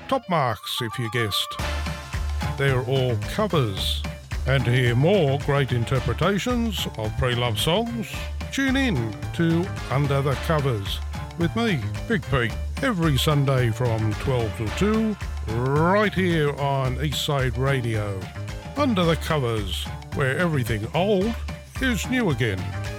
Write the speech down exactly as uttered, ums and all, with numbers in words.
top marks if you guessed. They're all covers. And to hear more great interpretations of pre-love songs, tune in to Under the Covers with me, Big Pete, every Sunday from twelve till two, right here on Eastside Radio. Under the Covers, where everything old is new again.